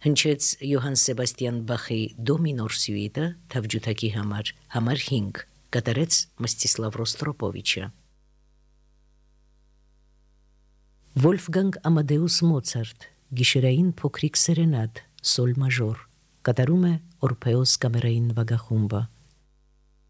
Հնչեց Յոհան Սեբաստիան Բախի դո մինոր սյուիտը թավջութակի համար 5 կատարեց Մստիսլավ Ռոստրոպովիչը։ Վոլֆգանգ Ամադեուս Մոցարտ Գիշերային փոքրիկ սերենադ սոլ մաժոր կատարում է Օրփեոս կամերային վագախումբը։